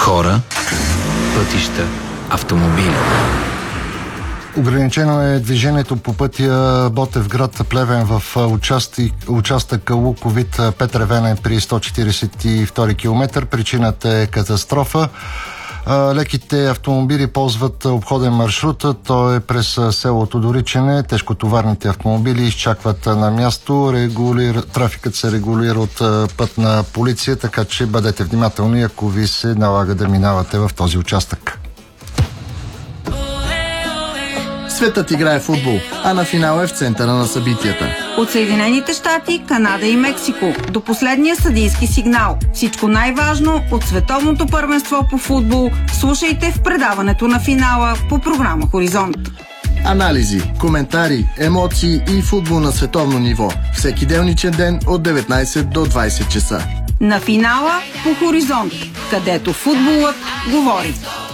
хора, пътища, автомобили. Ограничено е движението по пътя Ботевград Плевен в участъка Луковит Петревене при 142 км. Причината е катастрофа. Леките автомобили ползват обходен маршрут. Той е през селото Доричене. Тежкотоварните автомобили изчакват на място. Трафикът се регулира от пътна полиция, така че бъдете внимателни, ако ви се налага да минавате в този участък. Светът играе футбол, а на финала е в центъра на събитията. От Съединените щати, Канада и Мексико до последния съдийски сигнал. Всичко най-важно от световното първенство по футбол слушайте в предаването на финала по програма Хоризонт. Анализи, коментари, емоции и футбол на световно ниво. Всеки делничен ден от 19 до 20 часа. На финала по Хоризонт, където футболът говори.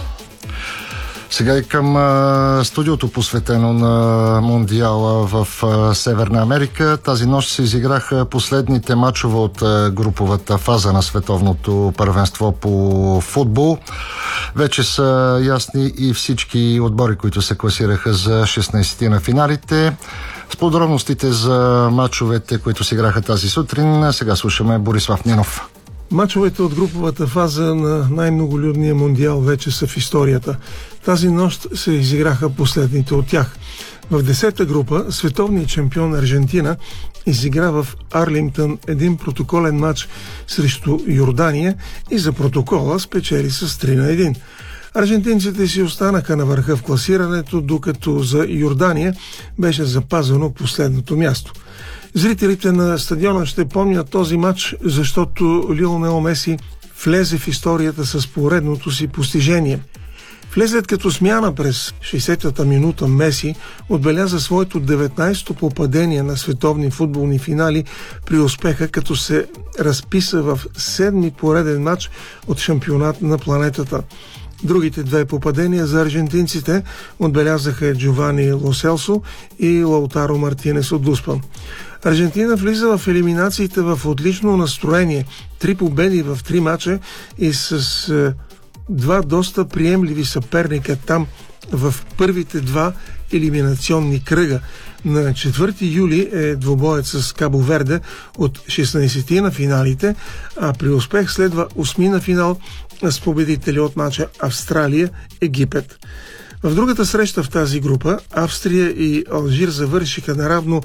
Сега и към студиото, посветено на Мондиала в Северна Америка. Тази нощ се изиграха последните мачове от груповата фаза на световното първенство по футбол. Вече са ясни и всички отбори, които се класираха за 16 на финалите. С подробностите за мачовете, които се играха тази сутрин, сега слушаме Борислав Нинов. Мачовете от груповата фаза на най-многолюдния мондиал вече са в историята. Тази нощ се изиграха последните от тях. В 10-та група световният шампион Аржентина изигра в Арлингтън един протоколен матч срещу Йордания и за протокола спечели с 3-1. Аржентинците си останаха на върха в класирането, докато за Йордания беше запазено последното място. Зрителите на стадиона ще помнят този матч, защото Лионел Меси влезе в историята с поредното си постижение. Влезлият като смяна през 60-та минута Меси отбеляза своето 19-то попадение на световни футболни финали при успеха, като се разписа в 7-ми пореден матч от шампионат на планетата. Другите две попадения за аржентинците отбелязаха Джовани Ло Селсо и Лаутаро Мартинес от Дуспан. Аржентина влиза в елиминациите в отлично настроение. 3 победи в 3 мача и с два доста приемливи съперника там в първите 2 елиминационни кръга. На 4 юли е двобоят с Кабо Верде от 16 на финалите, а при успех следва 8 на финал с победители от мача Австралия-Египет. В другата среща в тази група Австрия и Алжир завършиха наравно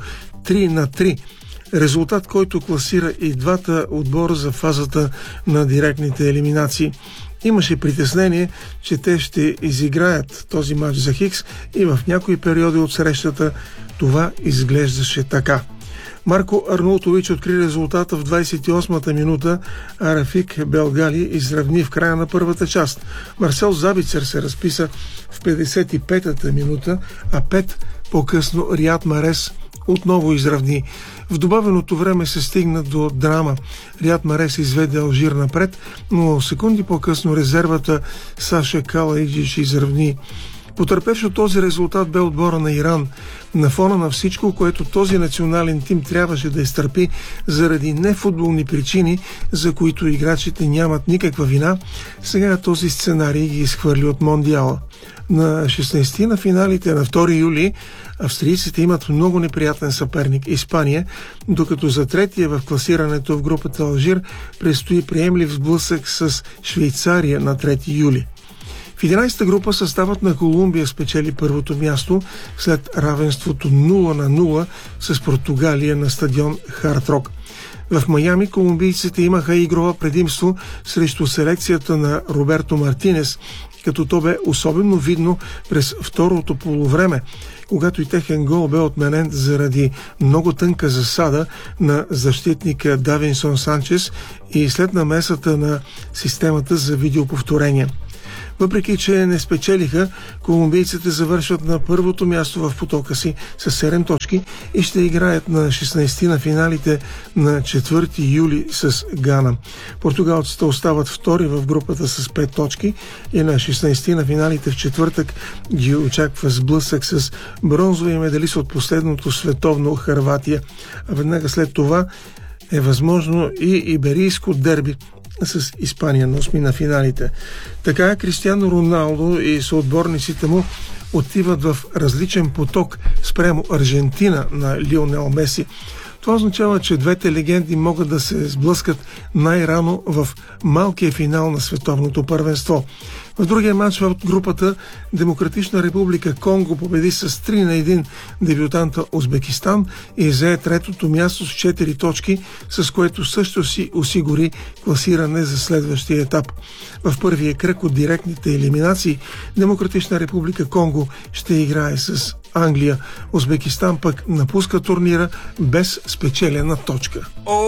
3-3. Резултат, който класира и двата отбора за фазата на директните елиминации. Имаше притеснение, че те ще изиграят този мач за Хикс и в някои периоди от срещата това изглеждаше така. Марко Арнаутович откри резултата в 28-та минута, а Рафик Белгали изравни в края на първата част. Марсел Забицер се разписа в 55-та минута, а 5 по-късно Риад Марес отново изравни. В добавеното време се стигна до драма. Риад Марес изведе Алжир напред, но секунди по-късно резервата Саша Калайджич изравни. Потърпевш от този резултат бе отбора на Иран. На фона на всичко, което този национален тим трябваше да изтърпи заради нефутболни причини, за които играчите нямат никаква вина, сега този сценарий ги изхвърли от мондиала. На 16 на финалите на 2 юли австрийците имат много неприятен съперник Испания, докато за третия в класирането в групата Алжир предстои приемлив сблъсък с Швейцария на 3 юли. В 11-та група съставът на Колумбия спечели първото място след равенството 0-0 с Португалия на стадион Хард Рок. В Майами колумбийците имаха игрово предимство срещу селекцията на Роберто Мартинес, като то бе особено видно през второто полувреме, когато и техен гол бе отменен заради много тънка засада на защитника Давинсон Санчес и след намесата на системата за видеоповторение. Въпреки че не спечелиха, колумбийците завършват на първото място в потока си с 7 точки и ще играят на 16 на финалите на 4 юли с Гана. Португалците остават втори в групата с 5 точки и на 16 на финалите в четвъртък ги очаква сблъсък с бронзовия медалист от последното световно Хърватия. А веднага след това е възможно и иберийско дерби с Испания на осми на финалите. Така Кристиано Роналдо и съотборниците му отиват в различен поток спрямо Аржентина на Лионел Меси. Това означава, че двете легенди могат да се сблъскат най-рано в малкия финал на световното първенство. В другия матч от групата Демократична република Конго победи с 3-1 дебютанта Узбекистан и зае третото място с 4 точки, с което също си осигури класиране за следващия етап. В първия кръг от директните елиминации Демократична република Конго ще играе с Англия. Узбекистан пък напуска турнира без спечелена точка.